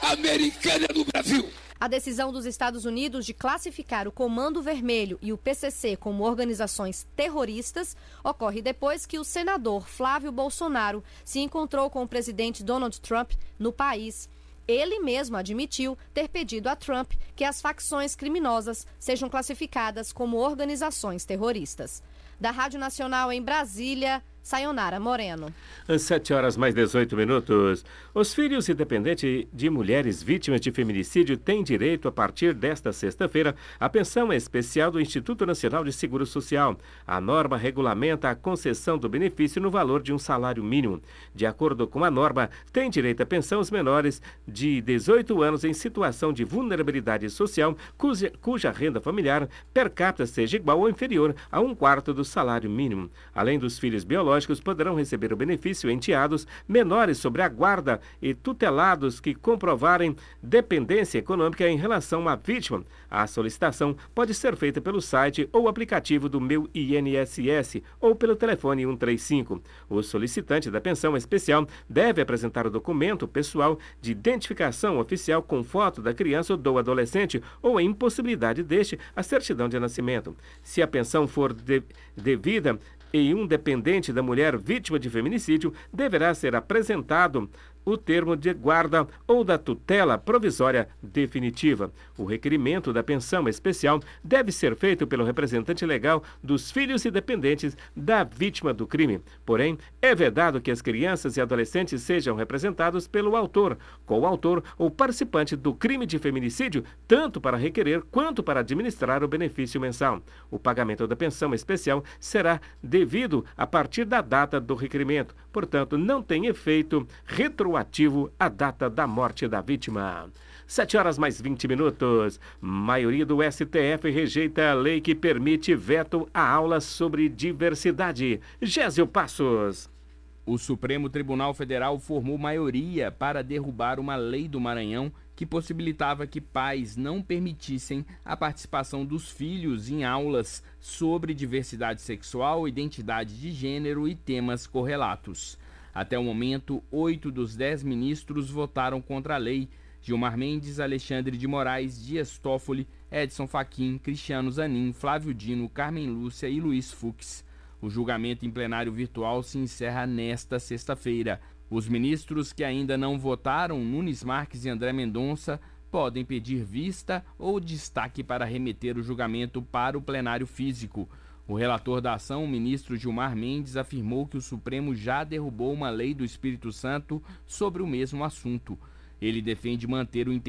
americana no Brasil. A decisão dos Estados Unidos de classificar o Comando Vermelho e o PCC como organizações terroristas ocorre depois que o senador Flávio Bolsonaro se encontrou com o presidente Donald Trump no país. Ele mesmo admitiu ter pedido a Trump que as facções criminosas sejam classificadas como organizações terroristas. Da Rádio Nacional em Brasília, Sayonara Moreno. Às 7h18. Os filhos e dependentes de mulheres vítimas de feminicídio têm direito, a partir desta sexta-feira, à pensão especial do Instituto Nacional de Seguro Social. A norma regulamenta a concessão do benefício no valor de um salário mínimo. De acordo com a norma, têm direito à pensão os menores de 18 anos em situação de vulnerabilidade social, cuja renda familiar per capita seja igual ou inferior a 1/4 do salário mínimo. Além dos filhos biológicos, poderão receber o benefício enteados menores sobre a guarda e tutelados que comprovarem dependência econômica em relação à vítima. A solicitação pode ser feita pelo site ou aplicativo do Meu INSS ou pelo telefone 135. O solicitante da pensão especial deve apresentar o documento pessoal de identificação oficial com foto da criança ou do adolescente ou, em impossibilidade deste, a certidão de nascimento. Se a pensão for devida e um dependente da mulher vítima de feminicídio, deverá ser apresentado o termo de guarda ou da tutela provisória definitiva. O requerimento da pensão especial deve ser feito pelo representante legal dos filhos e dependentes da vítima do crime. Porém, é vedado que as crianças e adolescentes sejam representados pelo autor, coautor ou participante do crime de feminicídio, tanto para requerer quanto para administrar o benefício mensal. O pagamento da pensão especial será devido a partir da data do requerimento, portanto, não tem efeito retroativo a data da morte da vítima. 7h20. Maioria do STF rejeita a lei que permite veto a aulas sobre diversidade. Gésio Passos. O Supremo Tribunal Federal formou maioria para derrubar uma lei do Maranhão que possibilitava que pais não permitissem a participação dos filhos em aulas sobre diversidade sexual, identidade de gênero e temas correlatos. Até o momento, 8 dos 10 ministros votaram contra a lei. Gilmar Mendes, Alexandre de Moraes, Dias Toffoli, Edson Fachin, Cristiano Zanin, Flávio Dino, Carmen Lúcia e Luiz Fux. O julgamento em plenário virtual se encerra nesta sexta-feira. Os ministros que ainda não votaram, Nunes Marques e André Mendonça, podem pedir vista ou destaque para remeter o julgamento para o plenário físico. O relator da ação, o ministro Gilmar Mendes, afirmou que o Supremo já derrubou uma lei do Espírito Santo sobre o mesmo assunto. Ele defende manter o